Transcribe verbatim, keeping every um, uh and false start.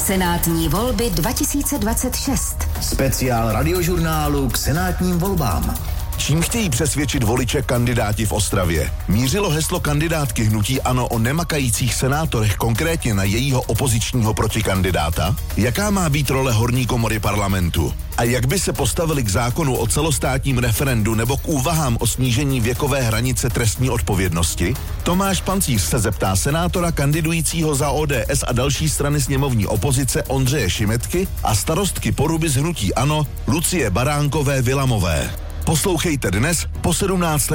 Senátní volby dva tisíce dvacet šest. Speciál radiožurnálu k senátním volbám. Čím chtějí přesvědčit voliče kandidáti v Ostravě? Mířilo heslo kandidátky hnutí ANO o nemakajících senátorech konkrétně na jejího opozičního protikandidáta? Jaká má být role horní komory parlamentu? A jak by se postavili k zákonu o celostátním referendu nebo k úvahám o snížení věkové hranice trestní odpovědnosti? Tomáš Pancíř se zeptá senátora kandidujícího za O D S a další strany sněmovní opozice Ondřeje Šimetky a starostky Poruby z hnutí ANO Lucie Baránkové Vilamové. Poslouchejte dnes po sedmnácté